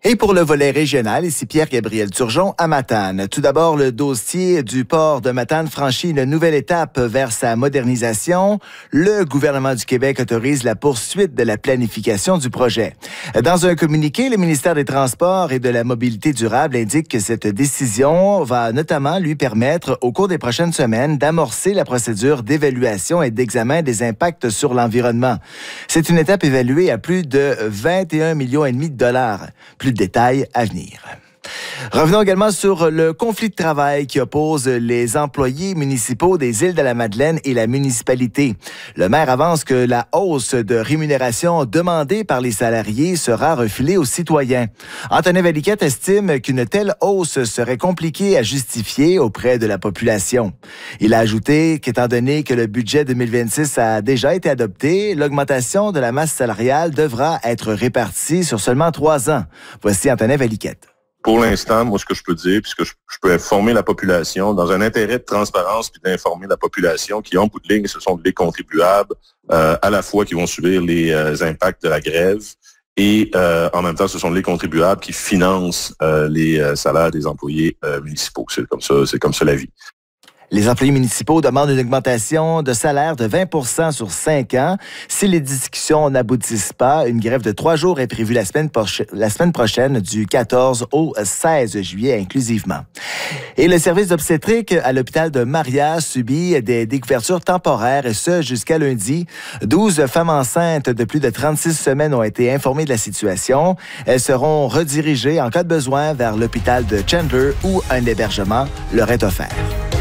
Et pour le volet régional, ici Pierre-Gabriel Turgeon à Matane. Tout d'abord, le dossier du port de Matane franchit une nouvelle étape vers sa modernisation. Le gouvernement du Québec autorise la poursuite de la planification du projet. Dans un communiqué, le ministère des Transports et de la Mobilité durable indique que cette décision va notamment lui permettre, au cours des prochaines semaines, d'amorcer la procédure d'évaluation et d'examen des impacts sur l'environnement. C'est une étape évaluée à plus de 21,5 millions de dollars. Plus de détails à venir. Revenons également sur le conflit de travail qui oppose les employés municipaux des Îles-de-la-Madeleine et la municipalité. Le maire avance que la hausse de rémunération demandée par les salariés sera refilée aux citoyens. Antonin Valiquette estime qu'une telle hausse serait compliquée à justifier auprès de la population. Il a ajouté qu'étant donné que le budget 2026 a déjà été adopté, l'augmentation de la masse salariale devra être répartie sur seulement 3 ans. Voici Antonin Valiquette. Pour l'instant, moi, ce que je peux dire, puisque je peux informer la population, dans un intérêt de transparence, puis d'informer la population qui, en bout de ligne, ce sont les contribuables, à la fois qui vont subir les impacts de la grève, et en même temps, ce sont les contribuables qui financent les salaires des employés municipaux. C'est comme ça la vie. Les employés municipaux demandent une augmentation de salaire de 20 % sur 5 ans. Si les discussions n'aboutissent pas, une grève de 3 jours est prévue la semaine prochaine, du 14 au 16 juillet inclusivement. Et le service d'obstétrique à l'hôpital de Maria subit des découvertures temporaires, et ce jusqu'à lundi. 12 femmes enceintes de plus de 36 semaines ont été informées de la situation. Elles seront redirigées en cas de besoin vers l'hôpital de Chandler où un hébergement leur est offert.